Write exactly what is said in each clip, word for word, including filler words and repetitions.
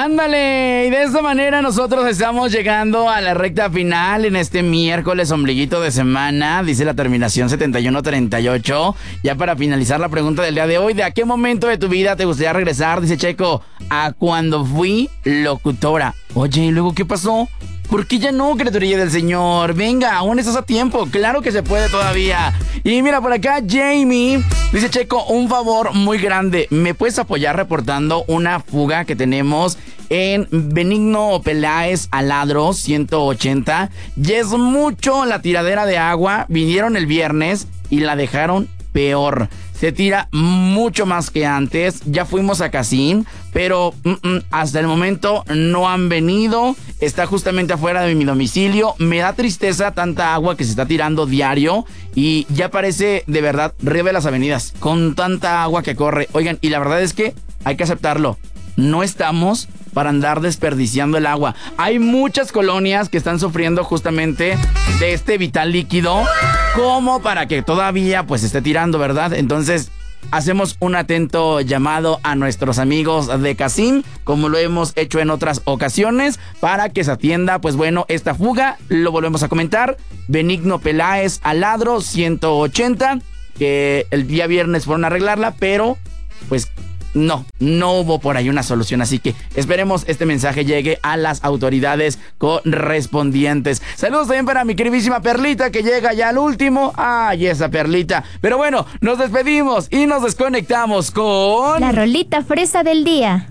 Ándale, y de esta manera nosotros estamos llegando a la recta final en este miércoles ombliguito de semana, dice la terminación setenta y uno treinta y ocho. Ya para finalizar la pregunta del día de hoy, ¿de a qué momento de tu vida te gustaría regresar? Dice Checo, a cuando fui locutora. Oye, ¿y luego qué pasó? ¿Por qué ya no, criaturilla del Señor? Venga, aún estás a tiempo. Claro que se puede todavía. Y mira, por acá Jamie dice, Checo, un favor muy grande. ¿Me puedes apoyar reportando una fuga que tenemos en Benigno Peláez Aladro ciento ochenta? Ya es mucho la tiradera de agua. Vinieron el viernes y la dejaron peor. Se tira mucho más que antes. Ya fuimos a Casín, pero mm, mm, hasta el momento no han venido. Está justamente afuera de mi domicilio. Me da tristeza tanta agua que se está tirando diario y ya parece de verdad río de las avenidas con tanta agua que corre. Oigan, y la verdad es que hay que aceptarlo. No estamos para andar desperdiciando el agua. Hay muchas colonias que están sufriendo justamente de este vital líquido como para que todavía pues esté tirando, ¿verdad? Entonces hacemos un atento llamado a nuestros amigos de Casín, como lo hemos hecho en otras ocasiones, para que se atienda, pues bueno, esta fuga. Lo volvemos a comentar, Benigno Peláez Aladro ciento ochenta, que el día viernes fueron a arreglarla, pero pues No, no hubo por ahí una solución, así que esperemos este mensaje llegue a las autoridades correspondientes. Saludos también para mi queridísima Perlita, que llega ya al último. Ay, esa Perlita. Pero bueno, nos despedimos y nos desconectamos con... la rolita fresa del día.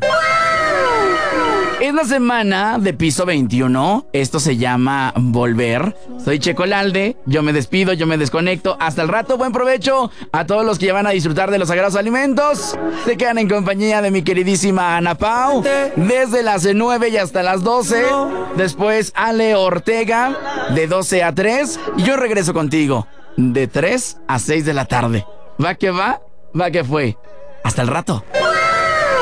Es la semana de piso veintiuno. Esto se llama Volver. Soy Checo Lalde. Yo me despido, yo me desconecto. Hasta el rato, buen provecho a todos los que ya van a disfrutar de los sagrados alimentos. Se quedan en compañía de mi queridísima Ana Pau desde las nueve y hasta las doce. Después Ale Ortega de doce a tres. Y yo regreso contigo de tres a seis de la tarde. ¿Va que va? ¿Va que fue? Hasta el rato.